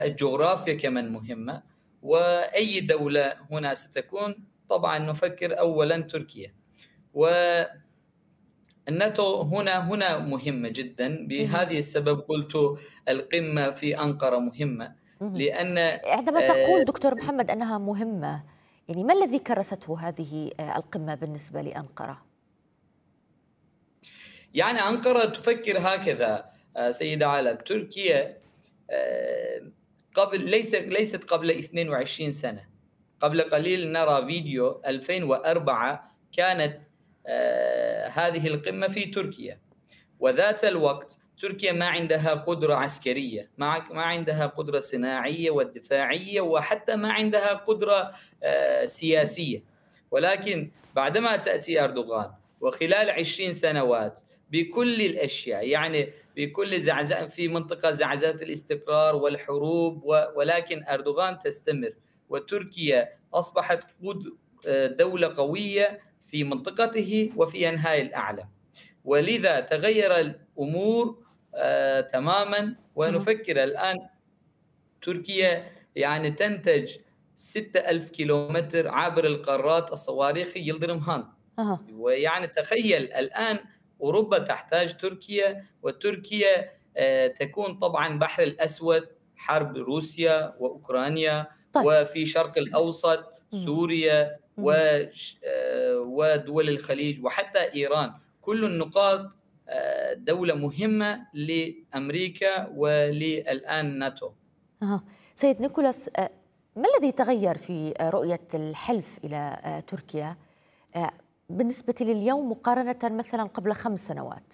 الجغرافيا كمان مهمة، وأي دولة هنا ستكون طبعا نفكر أولا تركيا. والناتو هنا مهمة جدا، مهم. بهذه السبب قلت القمة في أنقرة مهمة، مهم. لأن عندما تقول دكتور محمد أنها مهمة، يعني ما الذي كرسته هذه القمة بالنسبة لأنقرة؟ يعني أنقرة تفكر هكذا سيدة علا. تركيا قبل ليست قبل 22 سنة، قبل قليل نرى فيديو 2004 كانت هذه القمة في تركيا، وذات الوقت تركيا ما عندها قدرة عسكرية، ما عندها قدرة صناعية والدفاعية، وحتى ما عندها قدرة سياسية. ولكن بعدما تأتي أردوغان وخلال 20 سنوات بكل الأشياء، يعني بكل زعزعة في منطقة زعزعة الاستقرار والحروب، ولكن أردوغان تستمر، وتركيا أصبحت دولة قوية في منطقته وفي أنحاء الأعلى. ولذا تغير الأمور تماما. ونفكر الآن تركيا يعني تنتج 6000 كيلومتر عبر القارات الصواريخ يلدرم هان. أها. ويعني تخيل الآن أوروبا تحتاج تركيا، وتركيا تكون طبعا بحر الأسود، حرب روسيا وأوكرانيا، طيب. وفي شرق الأوسط مهم. سوريا مهم. ودول الخليج وحتى إيران، كل النقاط دولة مهمة لأمريكا وللآن ناتو. أها. سيد نيكولاس، ما الذي تغير في رؤية الحلف إلى تركيا بالنسبة لليوم مقارنة مثلا قبل 5 سنوات؟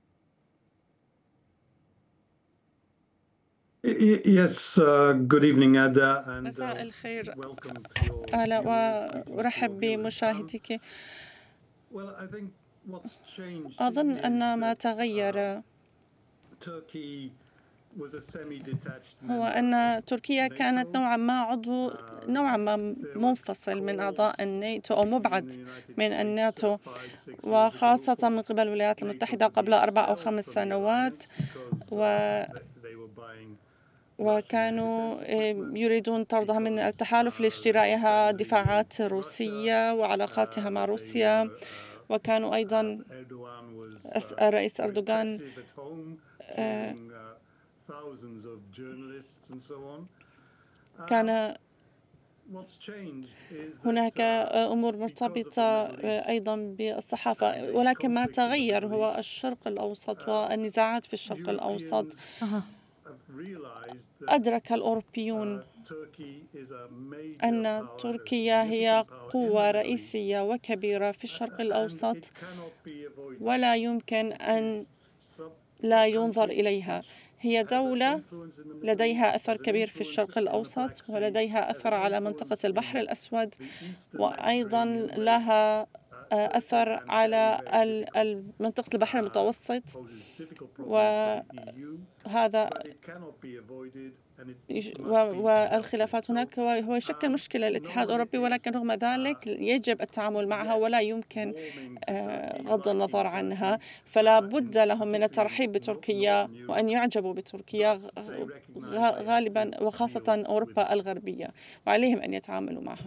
Yes, good evening, Ada, and مساء الخير welcome to your آلاء، viewers. Greetings to وأرحب your viewers. بمشاهديك. Well, I think what's changed أظن is أن ما that تغير Turkey was a semi-detached هو member أن of تركيا كانت NATO. نوعا ما عضو نوعا ما There were منفصل من أعضاء calls الناتو أو between مبعد the United من States الناتو، 5-6 years ago وخاصة من for قبل الولايات NATO المتحدة to be قبل 4 أو expelled 5 from the سنوات، alliance because و they were buying Russian وكانوا defense equipment, يريدون طردها من because التحالف they were لاشترائها friendly with دفاعات Russia. روسية وعلاقاتها مع They روسيا. were وكانوا أيضا Erdogan was الرئيس أردوغان repressive at home, killing thousands of journalists and so on. كان What's changed is هناك that أمور because of the مرتبطة Middle East أيضا and بالصحافة، the ولكن ما conflict in the تغير Middle هو East, الشرق الأوسط والنزاعات في الشرق الأوسط. Europeans have realized that أدرك الأوروبيون Turkey is a major أن power, a تركيا هي significant power in the قوة Middle East, رئيسية وكبيرة في الشرق and it الأوسط، cannot be avoided. ولا يمكن It أن is لا a ينظر country إليها. which هي has an دولة influence in the Middle لديها East, أثر has an كبير في influence الشرق in the Black الأوسط، Sea, ولديها has أثر an على منطقة influence البحر in الأسود، the Eastern وأيضا Mediterranean, where لها Turkey أثر can على play very difficult, منطقة البحر المتوسط، poses difficult problems for the EU, وهذا but it cannot be avoided and it must be dealt with. والخلافات So هناك هو يشكل مشكلة للاتحاد no one الأوروبي، ولكن رغم is ذلك يجب التعامل معها ولا يمكن warming to Turkey, غض النظر liking عنها. Turkey, فلا بد لهم من particularly الترحيب not بتركيا in وأن Europe, يعجبوا بتركيا but they recognize they have غالبا to وخاصة deal with أوروبا it. الغربية، وعليهم أن يتعاملوا معها.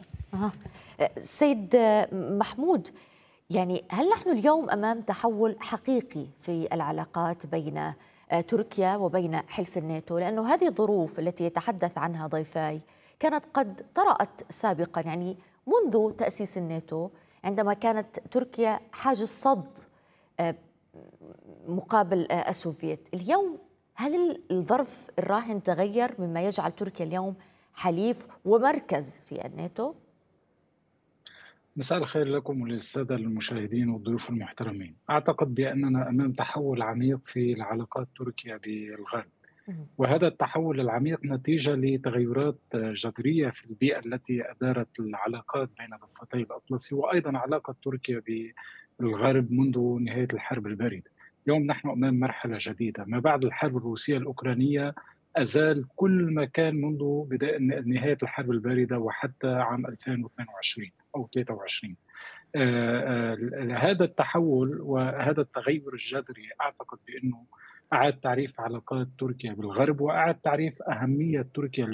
سيد محمود، يعني هل نحن اليوم أمام تحول حقيقي في العلاقات بين تركيا وبين حلف الناتو؟ لأنه هذه الظروف التي يتحدث عنها ضيفاي كانت قد طرأت سابقا، يعني منذ تأسيس الناتو، عندما كانت تركيا حاجز صد مقابل السوفيت. اليوم هل الظرف الراهن تغير مما يجعل تركيا اليوم حليف ومركز في الناتو؟ مساء الخير لكم وللسادة المشاهدين والضيوف المحترمين. أعتقد بأننا أمام تحول عميق في العلاقات تركيا بالغرب، وهذا التحول العميق نتيجة لتغيرات جذرية في البيئة التي أدارت العلاقات بين ضفتي الأطلسي، وأيضا علاقة تركيا بالغرب منذ نهاية الحرب الباردة. اليوم نحن أمام مرحلة جديدة ما بعد الحرب الروسية الأوكرانية، أزال كل ما كان منذ بداية نهاية الحرب الباردة وحتى عام 2022 أو 23. هذا التحول وهذا التغير الجذري أعتقد بأنه أعاد تعريف علاقات تركيا بالغرب، وأعاد تعريف أهمية تركيا